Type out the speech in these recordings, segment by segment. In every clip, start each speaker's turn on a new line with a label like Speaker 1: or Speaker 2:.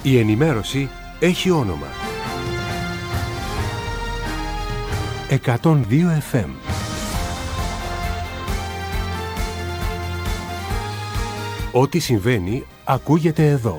Speaker 1: Η ενημέρωση έχει όνομα. 102 FM. Ό,τι συμβαίνει ακούγεται εδώ.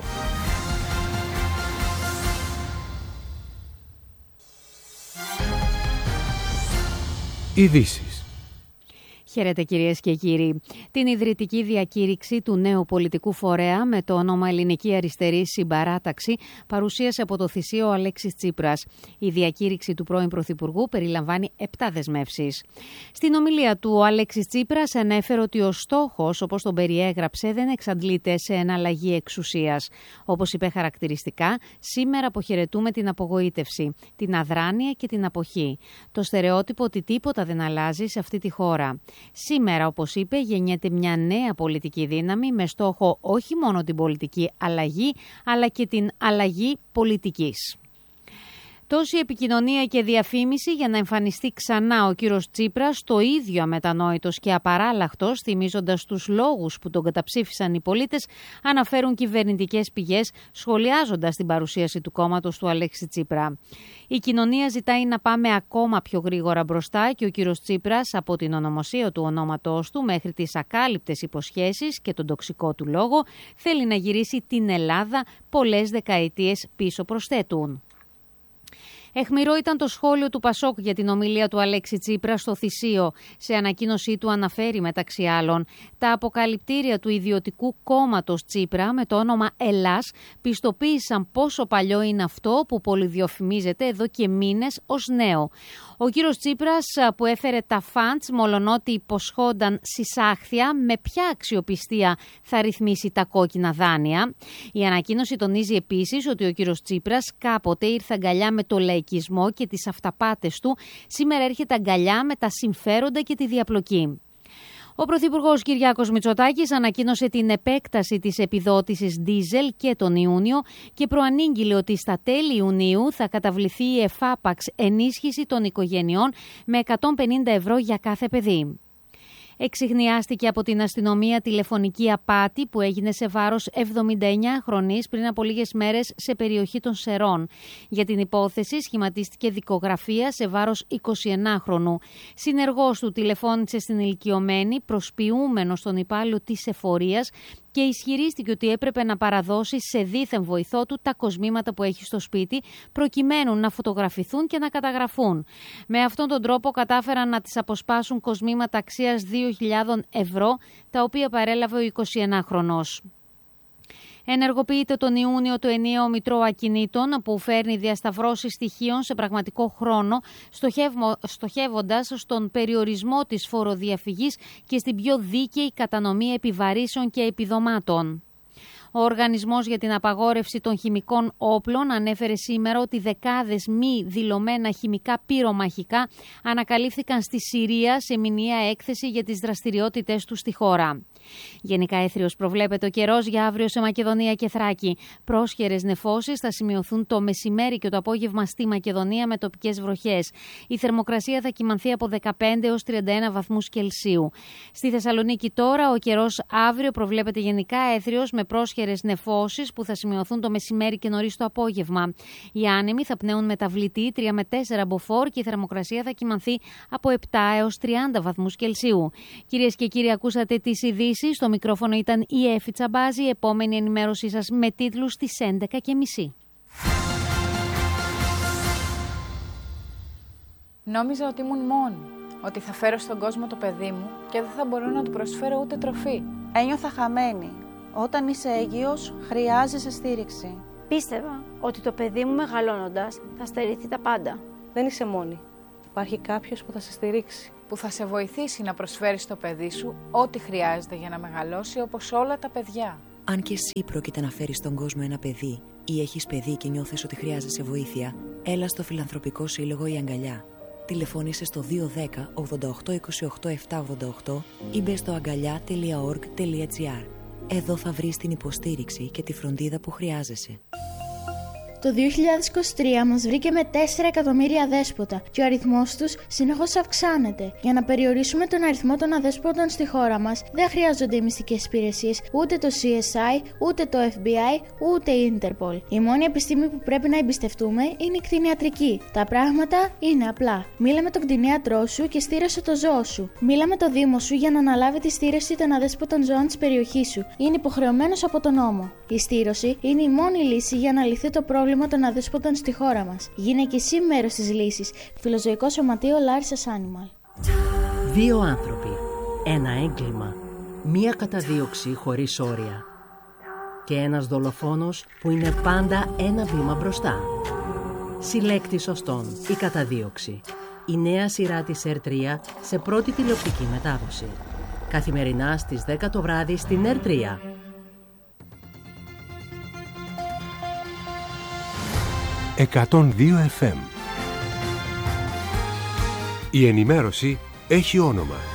Speaker 1: Ειδήσεις.
Speaker 2: Χαίρετε κυρίες και κύριοι. Την ιδρυτική διακήρυξη του νέου πολιτικού φορέα με το όνομα Ελληνική Αριστερή Συμπαράταξη παρουσίασε από το Θησίο ο Αλέξης Τσίπρας. Η διακήρυξη του πρώην Πρωθυπουργού περιλαμβάνει 7 δεσμεύσεις. Στην ομιλία του, ο Αλέξης Τσίπρας ανέφερε ότι ο στόχος, όπως τον περιέγραψε, δεν εξαντλείται σε εναλλαγή εξουσίας. Όπως είπε χαρακτηριστικά, σήμερα αποχαιρετούμε την απογοήτευση, την αδράνεια και την αποχή. Το στερεότυπο ότι τίποτα δεν αλλάζει σε αυτή τη χώρα. Σήμερα, όπως είπε, γεννιέται μια νέα πολιτική δύναμη με στόχο όχι μόνο την πολιτική αλλαγή, αλλά και την αλλαγή πολιτικής. Τόση επικοινωνία και διαφήμιση για να εμφανιστεί ξανά ο κύριος Τσίπρας, το ίδιο αμετανόητος και απαράλλαχτος, θυμίζοντας τους λόγους που τον καταψήφισαν οι πολίτες, αναφέρουν κυβερνητικές πηγές, σχολιάζοντας την παρουσίαση του κόμματος του Αλέξη Τσίπρα. Η κοινωνία ζητάει να πάμε ακόμα πιο γρήγορα μπροστά και ο κύριος Τσίπρας, από την ονομοσία του ονόματός του μέχρι τις ακάλυπτες υποσχέσεις και τον τοξικό του λόγο, θέλει να γυρίσει την Ελλάδα πολλές δεκαετίες πίσω, προσθέτουν. Αιχμηρό ήταν το σχόλιο του Πασόκ για την ομιλία του Αλέξη Τσίπρα στο Θησίο. Σε ανακοίνωσή του αναφέρει μεταξύ άλλων: τα αποκαλυπτήρια του ιδιωτικού κόμματος Τσίπρα με το όνομα Ελλάς πιστοποίησαν πόσο παλιό είναι αυτό που πολυδιοφημίζεται εδώ και μήνες ως νέο. Ο κύριος Τσίπρας, που έφερε τα φαντς μολονότι υποσχόνταν συσάχθεια, με ποια αξιοπιστία θα ρυθμίσει τα κόκκινα δάνεια? Η ανακοίνωση τονίζει επίσης ότι ο κύριος Τσίπρας κάποτε ήρθε αγκαλιά με το λαϊκισμό και τις αυταπάτες του, σήμερα έρχεται αγκαλιά με τα συμφέροντα και τη διαπλοκή. Ο Πρωθυπουργός Κυριάκος Μητσοτάκης ανακοίνωσε την επέκταση της επιδότησης ντίζελ και τον Ιούνιο και προανήγγειλε ότι στα τέλη Ιουνίου θα καταβληθεί η εφάπαξ ενίσχυση των οικογενειών με 150 ευρώ για κάθε παιδί. Εξιχνιάστηκε από την αστυνομία τηλεφωνική απάτη που έγινε σε βάρος 79χρονης πριν από λίγες μέρες σε περιοχή των Σερών. Για την υπόθεση σχηματίστηκε δικογραφία σε βάρος 21χρονου. Συνεργός του τηλεφώνησε στην ηλικιωμένη, προσποιούμενο στον υπάλληλο της εφορίας, και ισχυρίστηκε ότι έπρεπε να παραδώσει σε δίθεν βοηθό του τα κοσμήματα που έχει στο σπίτι, προκειμένου να φωτογραφηθούν και να καταγραφούν. Με αυτόν τον τρόπο κατάφεραν να της αποσπάσουν κοσμήματα αξίας 2.000 ευρώ, τα οποία παρέλαβε ο 21χρονος. Ενεργοποιείται τον Ιούνιο το ενιαίο Μητρό Ακινήτων που φέρνει διασταυρώσεις στοιχείων σε πραγματικό χρόνο, στοχεύοντας στον περιορισμό της φοροδιαφυγής και στην πιο δίκαιη κατανομή επιβαρύσεων και επιδομάτων. Ο Οργανισμός για την Απαγόρευση των Χημικών Όπλων ανέφερε σήμερα ότι δεκάδες μη δηλωμένα χημικά πυρομαχικά ανακαλύφθηκαν στη Συρία σε μηνιαία έκθεση για τις δραστηριότητες του στη χώρα. Γενικά έθριος προβλέπεται ο καιρός για αύριο σε Μακεδονία και Θράκη. Πρόσχερες νεφώσεις θα σημειωθούν το μεσημέρι και το απόγευμα στη Μακεδονία με τοπικές βροχές. Η θερμοκρασία θα κυμανθεί από 15 έως 31 βαθμούς Κελσίου. Στη Θεσσαλονίκη τώρα ο καιρός αύριο προβλέπεται γενικά έθριος με πρόσχερες νεφώσεις που θα σημειωθούν το μεσημέρι και νωρίς το απόγευμα. Οι άνεμοι θα πνέουν μεταβλητή 3 με 4 μποφόρ και η θερμοκρασία θα κυμανθεί από 7 έως 30 βαθμούς Κελσίου. Κυρίες και κύριοι, ακούσατε τις ειδήσεις. Στο μικρόφωνο ήταν η Έφη Τσαμπάζη. Η επόμενη ενημέρωσή σας με τίτλους στις 11:30.
Speaker 3: Νόμιζα ότι ήμουν μόνη, ότι θα φέρω στον κόσμο το παιδί μου και δεν θα μπορώ να του προσφέρω ούτε τροφή.
Speaker 4: Ένιωθα χαμένη. Όταν είσαι έγκυος, χρειάζεσαι στήριξη.
Speaker 5: Πίστευα ότι το παιδί μου μεγαλώνοντας θα στερηθεί τα πάντα.
Speaker 6: Δεν είσαι μόνη. Υπάρχει κάποιος που θα σε στηρίξει.
Speaker 3: Που θα σε βοηθήσει να προσφέρεις στο παιδί σου ό,τι χρειάζεται για να μεγαλώσει όπως όλα τα παιδιά.
Speaker 7: Αν και εσύ πρόκειται να φέρεις στον κόσμο ένα παιδί ή έχεις παιδί και νιώθεις ότι χρειάζεσαι βοήθεια, έλα στο Φιλανθρωπικό Σύλλογο Η Αγκαλιά. Τηλεφώνησε στο 210 88 28 788 ή μπες στο αγκαλιά.org.gr. Εδώ θα βρεις την υποστήριξη και τη φροντίδα που χρειάζεσαι.
Speaker 8: Το 2023 μας βρήκε με 4 εκατομμύρια αδέσποτα και ο αριθμός τους συνεχώς αυξάνεται. Για να περιορίσουμε τον αριθμό των αδέσποτων στη χώρα μας, δεν χρειάζονται οι μυστικές υπηρεσίες, ούτε το CSI, ούτε το FBI, ούτε η Interpol. Η μόνη επιστήμη που πρέπει να εμπιστευτούμε είναι η κτηνιατρική. Τα πράγματα είναι απλά. Μίλα με τον κτηνίατρό σου και στήρωσε το ζώο σου. Μίλα με το Δήμο σου για να αναλάβει τη στήρωση των αδέσποτων ζώων της περιοχής σου. Είναι υποχρεωμένος από τον νόμο. Η στήρωση είναι η μόνη λύση για να λυθεί το πρόβλημα των αδέσποτων στη χώρα μας. Γίνε και εσύ μέρος της λύσης. Φιλοζωικό Σωματείο Larissa's Animal.
Speaker 9: 2 άνθρωποι. Ένα έγκλημα. Μία καταδίωξη χωρίς όρια. Και ένας δολοφόνος που είναι πάντα ένα βήμα μπροστά. Συλλέκτη σωστών. Η καταδίωξη. Η νέα σειρά της ΕΡΤ3 σε πρώτη τηλεοπτική μετάδοση. Καθημερινά στις 10 το βράδυ στην ΕΡΤ3.
Speaker 1: «102 FM». Η ενημέρωση έχει όνομα.